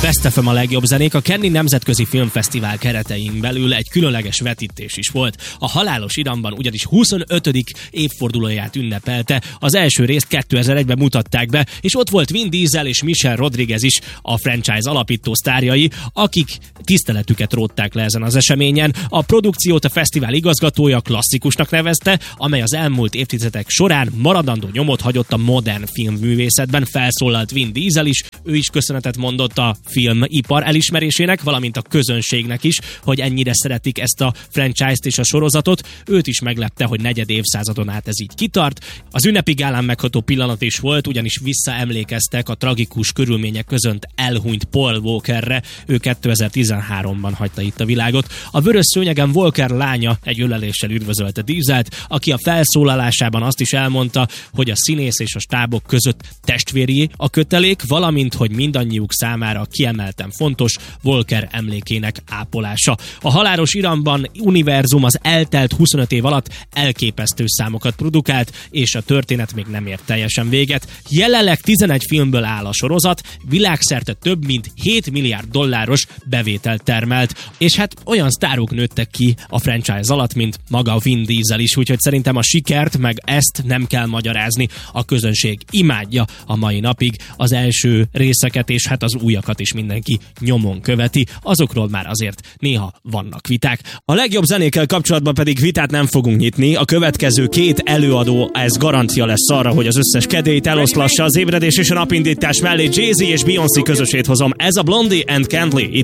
Best FM a legjobb zenék. A Cannes Nemzetközi Filmfesztivál keretein belül egy különleges vetítés is volt. A Halálos Iramban ugyanis 25. évfordulóját ünnepelte. Az első részt 2001-ben mutatták be, és ott volt Vin Diesel és Michelle Rodriguez is, a franchise alapító sztárjai, akik tiszteletüket rótták le ezen az eseményen. A produkciót a fesztivál igazgatója klasszikusnak nevezte, amely az elmúlt évtizedek során maradandó nyomot hagyott a modern filmművészetben. Felszólalt Vin Diesel is, ő is köszönetet mondott a filmipar elismerésének, valamint a közönségnek is, hogy ennyire szeretik ezt a franchise-t és a sorozatot. Őt is meglepte, hogy negyed évszázadon át ez így kitart. Az ünnepi gálán megható pillanat is volt, ugyanis visszaemlékeztek a tragikus körülmények között elhunyt Paul Walkerre. Ő 2013-ban hagyta itt a világot. A vörös szőnyegen Walker lánya egy öleléssel üdvözölte Dieselt, aki a felszólalásában azt is elmondta, hogy a színész és a stábok között testvéri a kötelék, valamint, hogy mindannyiuk számára kiemelten fontos Walker emlékének ápolása. A Halálos Iramban univerzum az eltelt 25 év alatt elképesztő számokat produkált, és a történet még nem ért teljesen véget. Jelenleg 11 filmből áll a sorozat, világszerte több mint 7 milliárd dolláros bevételt termelt, és hát olyan sztárok nőttek ki a franchise alatt, mint maga Vin Diesel is, úgyhogy szerintem a sikert, meg ezt nem kell magyarázni, a közönség imádja a mai napig az első részeket, és hát az újakat is mindenki nyomon követi, azokról már azért néha vannak viták. A legjobb zenékkel kapcsolatban pedig vitát nem fogunk nyitni, a következő két előadó, ez garancia lesz arra, hogy az összes kedélyt eloszlassa az ébredés és a napindítás mellé Jay-Z és Beyoncé közösét hozom. Ez a Blondie and Cantley.